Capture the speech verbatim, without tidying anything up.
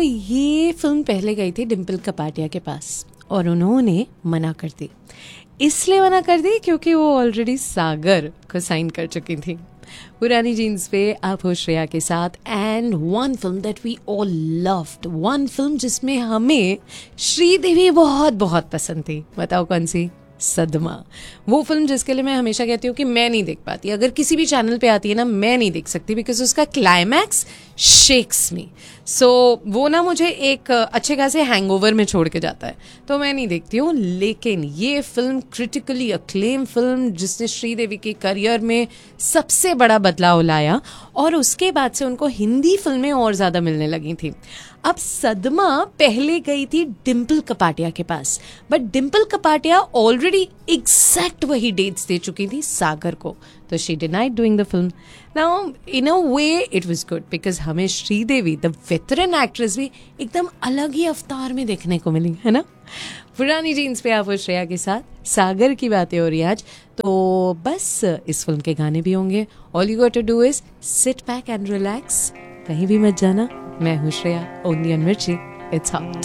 ये फिल्म पहले गई थी डिम्पल कपाडिया के पास और उन्होंने मना कर दी। इसलिए मना कर दी क्योंकि वो ऑलरेडी सागर को साइन कर चुकी थी। पुरानी जीन्स पे आप हो श्रेया के साथ and one film that we all loved, one film जिसमें हमें श्रीदेवी बहुत बहुत पसंद थी। बताओ कौन सी? सदमा। वो फिल्म जिसके लिए मैं हमेशा कहती हूँ कि मैं नहीं देख पाती, अगर किसी भी चैनल पे आती है ना मैं नहीं देख सकती, बिकॉज उसका क्लाइमैक्स शेक्स मी। सो वो ना मुझे एक अच्छे खासे हैंगओवर में छोड़ के जाता है, तो मैं नहीं देखती हूँ। लेकिन ये फिल्म क्रिटिकली अक्लेम फिल्म जिसने श्रीदेवी के करियर में सबसे बड़ा बदलाव लाया और उसके बाद से उनको हिंदी फिल्में और ज़्यादा मिलने लगी थी। अब सदमा पहले गई थी डिम्पल कपाडिया के पास, but Dimple Kapadia already exact वही डेट्स दे चुकी थी सागर को, तो she denied doing the film. Now in a way it was good because हमें श्रीदेवी द वेटरन एक्ट्रेस भी एकदम अलग ही अवतार में देखने को मिली, है ना। पुरानी जीन्स पे आप वो श्रेया के साथ सागर की बातें हो रही आज, तो बस इस फिल्म के गाने भी होंगे। All you got to do is sit back and relax, कहीं भी मत जाना। मैं हूँ श्रेया, ओनली ऑन मिर्ची, इट्स हॉट।